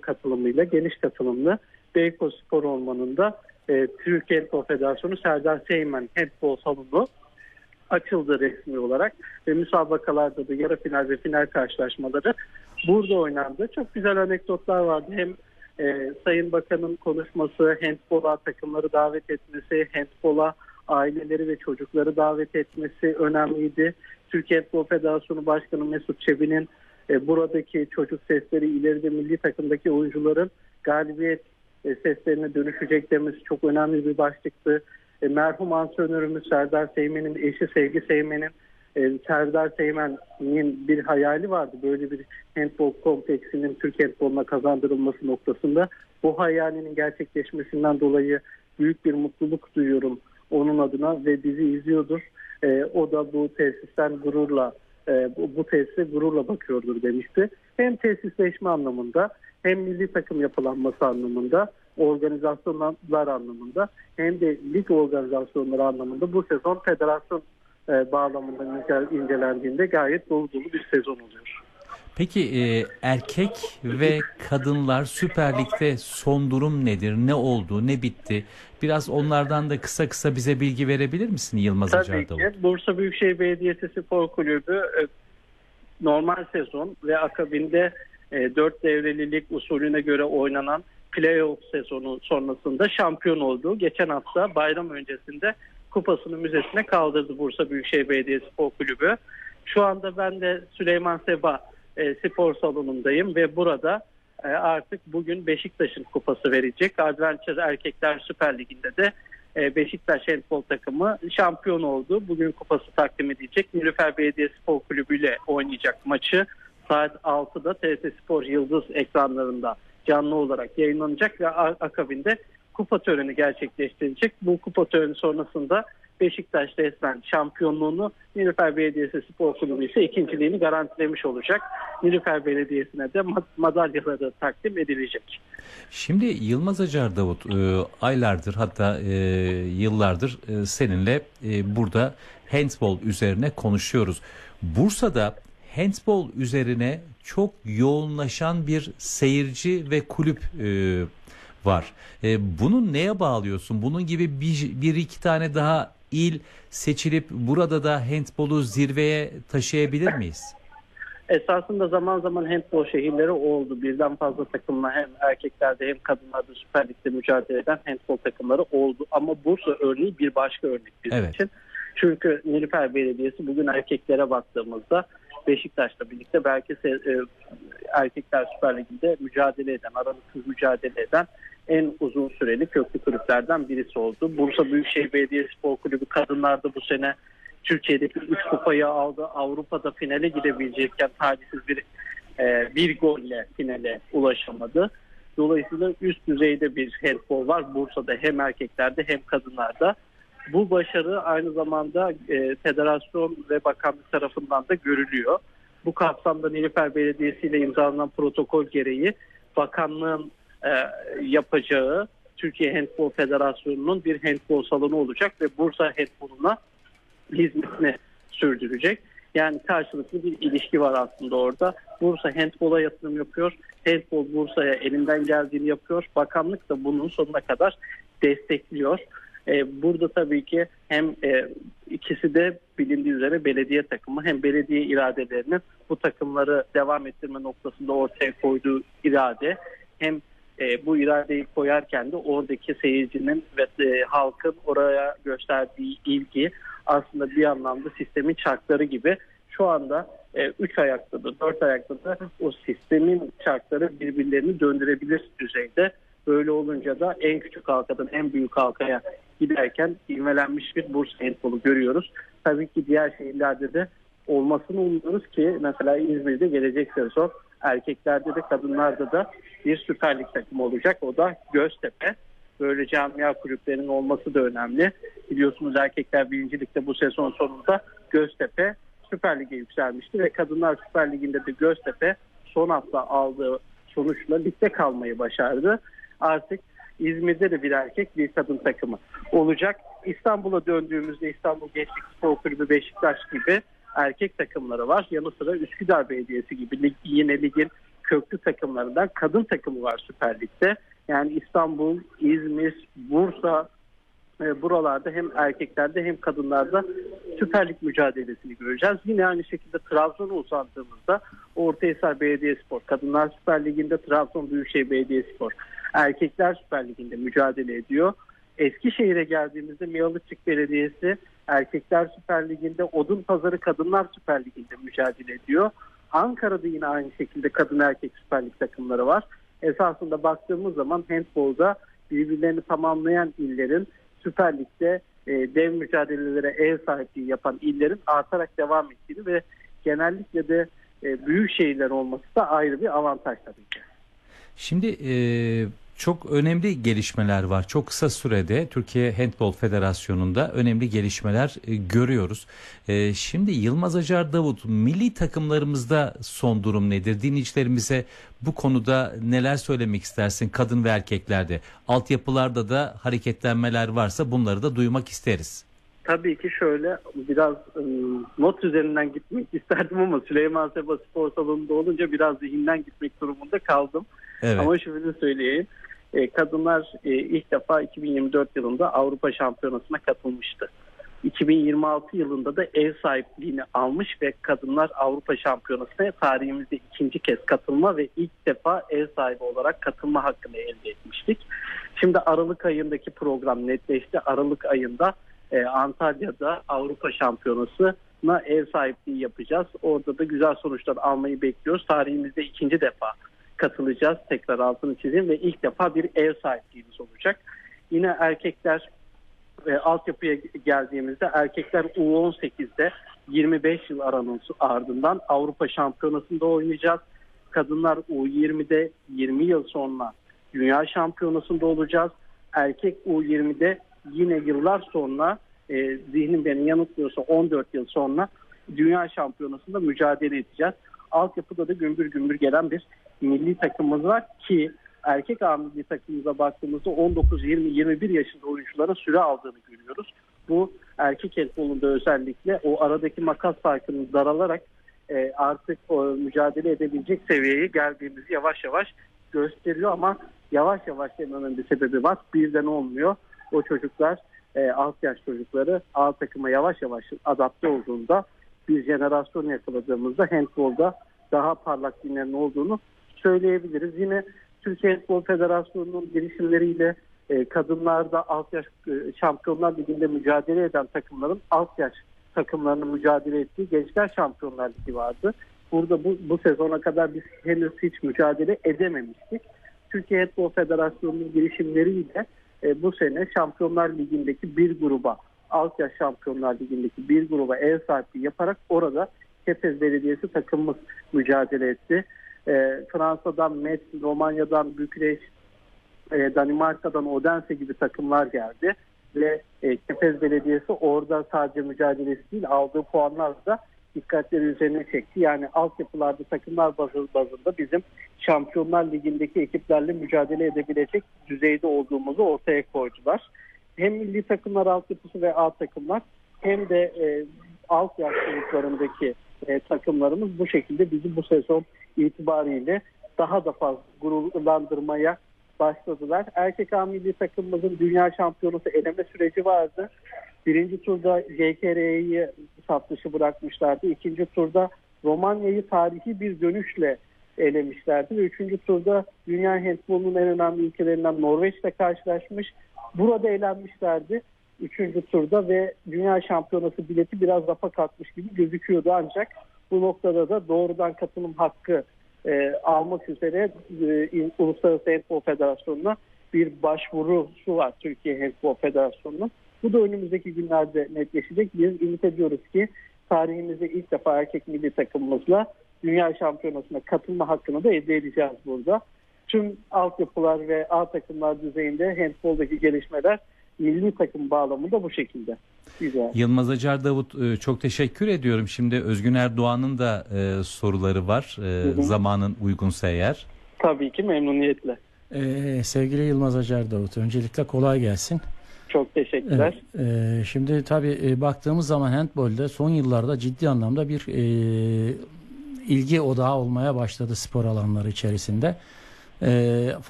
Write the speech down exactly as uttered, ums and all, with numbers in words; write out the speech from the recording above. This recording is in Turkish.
katılımıyla, geniş katılımlı Beykoz Spor Ormanı'nda e, Türkiye Handbol Federasyonu Serdar Seymen Handbol Salonu açıldı resmi olarak ve müsabakalarda da yarı final ve final karşılaşmaları burada oynandı. Çok güzel anekdotlar vardı. Hem e, Sayın Bakan'ın konuşması, handbola takımları davet etmesi, handbola aileleri ve çocukları davet etmesi önemliydi. Türkiye Handbol Federasyonu Başkanı Mesut Çebi'nin e, buradaki çocuk sesleri ileride milli takımdaki oyuncuların galibiyet e, seslerine dönüşecek demesi çok önemli bir başlıktı. E, merhum antrenörümüz Serdar Seymen'in eşi Sevgi Seymen'in e, Serdar Seymen'in bir hayali vardı. Böyle bir handbol kompleksinin Türkiye handboluna kazandırılması noktasında. Bu hayalinin gerçekleşmesinden dolayı büyük bir mutluluk duyuyorum onun adına ve bizi izliyordur. E, o da bu tesisten gururla e, bu, bu tesise gururla bakıyordur demişti. Hem tesisleşme anlamında hem milli takım yapılanması anlamında, organizasyonlar anlamında hem de lig organizasyonları anlamında bu sezon federasyon e, bağlamında incelendiğinde gayet dolu dolu bir sezon oluyor. Peki e, erkek ve kadınlar Süper Lig'de son durum nedir? Ne oldu? Ne bitti? Biraz onlardan da kısa kısa bize bilgi verebilir misin Yılmaz Acar Davut? Tabii ki. Bursa Büyükşehir Belediyesi Spor Kulübü e, normal sezon ve akabinde e, dört devreli lig usulüne göre oynanan playoff sezonu sonrasında şampiyon oldu. Geçen hafta bayram öncesinde kupasını müzesine kaldırdı Bursa Büyükşehir Belediyesi Spor Kulübü. Şu anda ben de Süleyman Seba e, spor salonundayım ve burada e, artık bugün Beşiktaş'ın kupası verecek. Adventure Erkekler Süper Ligi'nde de e, Beşiktaş handbol takımı şampiyon oldu. Bugün kupası takdim edecek. Nilüfer Belediye Spor Kulübü ile oynayacak maçı saat altıda T R T Spor Yıldız ekranlarında canlı olarak yayınlanacak ve akabinde kupa töreni gerçekleştirecek. Bu kupa töreni sonrasında Beşiktaş resmen şampiyonluğunu, Nilüfer Belediyesi Spor Kulübü ise ikinciliğini garantilemiş olacak. Nilüfer Belediyesi'ne de madalyaları takdim edilecek. Şimdi Yılmaz Acar Davut e, aylardır hatta e, yıllardır e, seninle e, burada handbol üzerine konuşuyoruz. Bursa'da handbol üzerine çok yoğunlaşan bir seyirci ve kulüp e, var. E, bunu neye bağlıyorsun? Bunun gibi bir, bir iki tane daha il seçilip burada da handbolu zirveye taşıyabilir miyiz? Esasında zaman zaman handbol şehirleri oldu. Birden fazla takımla hem erkeklerde hem kadınlarda Süper Lig'de mücadele eden handbol takımları oldu. Ama Bursa örneği bir başka örnek bizim evet. için. Çünkü Nilüfer Belediyesi bugün erkeklere baktığımızda Beşiktaş'la birlikte belki e, erkekler Süper Ligi'nde mücadele eden, aralıksız mücadele eden en uzun süreli köklü kulüplerden birisi oldu. Bursa Büyükşehir Belediye Spor Kulübü kadınlarda bu sene Türkiye'deki üç kupayı aldı. Avrupa'da finale gidebilecekken talihsiz bir e, bir golle finale ulaşamadı. Dolayısıyla üst düzeyde bir handbol var Bursa'da hem erkeklerde hem kadınlarda. Bu başarı aynı zamanda e, federasyon ve bakanlık tarafından da görülüyor. Bu kapsamda Nilüfer Belediyesi ile imzalanan protokol gereği bakanlığın e, yapacağı Türkiye Handbol Federasyonu'nun bir handbol salonu olacak ve Bursa handboluna hizmetini sürdürecek. Yani karşılıklı bir ilişki var aslında orada. Bursa handbola yatırım yapıyor. Handbol Bursa'ya elinden geldiğini yapıyor. Bakanlık da bunun sonuna kadar destekliyor. Ee, burada tabii ki hem e, ikisi de bilindiği üzere belediye takımı, hem belediye iradelerinin bu takımları devam ettirme noktasında ortaya koyduğu irade, hem e, bu iradeyi koyarken de oradaki seyircinin ve e, halkın oraya gösterdiği ilgi aslında bir anlamda sistemin çarkları gibi. Şu anda e, üç ayakta da dört ayakta da o sistemin çarkları birbirlerini döndürebilir düzeyde. Böyle olunca da en küçük halkadan en büyük halkaya giderken ivmelenmiş bir Bursa handbolu görüyoruz. Tabii ki diğer şehirlerde de olmasını umuyoruz ki mesela İzmir'de gelecek sezon erkeklerde de kadınlarda da bir Süper Lig takımı olacak. O da Göztepe. Böyle camia kulüplerinin olması da önemli. Biliyorsunuz erkekler birinci Lig'de bu sezon sonunda Göztepe Süper Lig'e yükselmişti ve Kadınlar Süper Ligi'nde de Göztepe son hafta aldığı sonuçla ligde kalmayı başardı. Artık İzmir'de de bir erkek bir kadın takımı olacak. İstanbul'a döndüğümüzde İstanbul Gençlik Spor Kulübü, Beşiktaş gibi erkek takımları var. Yanı sıra Üsküdar Belediyesi gibi lig, yine ligin köklü takımlarından kadın takımı var Süper Lig'de. Yani İstanbul, İzmir, Bursa, e, buralarda hem erkeklerde hem kadınlarda Süper Lig mücadelesini göreceğiz. Yine aynı şekilde Trabzon'a uzandığımızda Ortahisar Belediyespor, Kadınlar Süper Ligi'nde Trabzon Büyükşehir Belediyespor, Erkekler Süper Ligi'nde mücadele ediyor. Eskişehir'e geldiğimizde Miyalıçık Belediyesi Erkekler Süper Ligi'nde, Odunpazarı Kadınlar Süper Ligi'nde mücadele ediyor. Ankara'da yine aynı şekilde kadın erkek Süper Lig takımları var. Esasında baktığımız zaman handbolda birbirlerini tamamlayan illerin Süper Lig'de e, dev mücadelelere ev sahipliği yapan illerin artarak devam ettiğini ve genellikle de e, büyük şehirler olması da ayrı bir avantaj tabii ki. Şimdi e, çok önemli gelişmeler var. Çok kısa sürede Türkiye Handbol Federasyonu'nda önemli gelişmeler e, görüyoruz. E, şimdi Yılmaz Acar Davut, milli takımlarımızda son durum nedir? Dinleyicilerimize bu konuda neler söylemek istersin kadın ve erkeklerde? Altyapılarda da hareketlenmeler varsa bunları da duymak isteriz. Tabii ki şöyle biraz ıı, not üzerinden gitmek isterdim ama Süleyman Seba Spor Salonu'nda olunca biraz zihinden gitmek durumunda kaldım. Evet. Ama şunu söyleyeyim. E, kadınlar e, ilk defa iki bin yirmi dört yılında Avrupa Şampiyonası'na katılmıştı. iki bin yirmi altı yılında da ev sahipliğini almış ve Kadınlar Avrupa Şampiyonası'na tarihimizde ikinci kez katılma ve ilk defa ev sahibi olarak katılma hakkını elde etmiştik. Şimdi Aralık ayındaki program netleşti. Aralık ayında e, Antalya'da Avrupa Şampiyonası'na ev sahipliği yapacağız. Orada da güzel sonuçlar almayı bekliyoruz. Tarihimizde ikinci defa katılacağız. Tekrar altını çizeyim ve ilk defa bir ev sahipliğimiz olacak. Yine erkekler e, altyapıya geldiğimizde erkekler U on sekizde yirmi beş yıl aranın ardından Avrupa Şampiyonası'nda oynayacağız. Kadınlar U yirmide yirmi yıl sonra Dünya Şampiyonası'nda olacağız. Erkek U yirmide yine yıllar sonra e, zihnim beni yanıltmıyorsa on dört yıl sonra Dünya Şampiyonası'nda mücadele edeceğiz. Altyapıda da gümbür gümbür gelen bir milli takımımız var ki erkek A milli takımımıza baktığımızda on dokuz yirmi yirmi bir yaşında oyunculara süre aldığını görüyoruz. Bu erkek handbolunda özellikle o aradaki makas farkının daralarak e, artık o, mücadele edebilecek seviyeye geldiğimizi yavaş yavaş gösteriyor ama yavaş yavaş dememin bir sebebi var. Birden olmuyor. O çocuklar e, alt yaş çocukları A takıma yavaş yavaş adapte olduğunda bir jenerasyon yakaladığımızda handbolda daha parlak günlerin olduğunu söyleyebiliriz. Yine Türkiye Handbol Federasyonu'nun girişimleriyle e, kadınlarda alt yaş e, Şampiyonlar Ligi'nde mücadele eden takımların alt yaş takımlarının mücadele ettiği Gençler Şampiyonlar Ligi vardı. Burada bu, bu sezona kadar biz henüz hiç mücadele edememiştik. Türkiye Handbol Federasyonu'nun girişimleriyle e, bu sene Şampiyonlar Ligi'ndeki bir gruba, alt yaş Şampiyonlar Ligi'ndeki bir gruba ev sahipliği yaparak orada Kepez Belediyesi takımımız mücadele etti. E, Fransa'dan Metz, Romanya'dan Bükreş, e, Danimarka'dan Odense gibi takımlar geldi ve e, Kepez Belediyesi orada sadece mücadelesi değil aldığı puanlarla da dikkatleri üzerine çekti. Yani altyapılarda takımlar bazında bizim Şampiyonlar Ligi'ndeki ekiplerle mücadele edebilecek düzeyde olduğumuzu ortaya koydular. Hem milli takımlar altyapısı ve A takımlar hem de e, alt yaş gruplarındaki e, takımlarımız bu şekilde bizi bu sezon itibariyle daha da fazla gururlandırmaya başladılar. Erkek A milli takımımızın dünya şampiyonası eleme süreci vardı. Birinci turda J K R E'yi saf dışı bırakmışlardı. İkinci turda Romanya'yı tarihi bir dönüşle elemişlerdi. Ve üçüncü turda dünya handbolunun en önemli ülkelerinden Norveç'le karşılaşmış. Burada elenmişlerdi. Üçüncü turda ve dünya şampiyonası bileti biraz rafa kalkmış gibi gözüküyordu ancak bu noktada da doğrudan katılım hakkı e, almak üzere e, Uluslararası Handbol Federasyonu'na bir başvurusu var Türkiye Handbol Federasyonu'nun. Bu da önümüzdeki günlerde netleşecek. Biz ümit ediyoruz ki tarihimizde ilk defa erkek milli takımımızla dünya şampiyonasına katılma hakkını da elde edeceğiz burada. Tüm altyapılar ve A takımlar düzeyinde handboldaki gelişmeler milli takım bağlamında bu şekilde. Güzel. Yılmaz Acar Davut, çok teşekkür ediyorum. Şimdi Özgün Erdoğan'ın da e, soruları var. E, hı hı. Zamanın uygunsa eğer. Tabii ki memnuniyetle. Ee, sevgili Yılmaz Acar Davut, öncelikle kolay gelsin. Çok teşekkürler. Evet, e, şimdi tabii e, baktığımız zaman handbolde son yıllarda ciddi anlamda bir e, ilgi odağı olmaya başladı spor alanları içerisinde. E,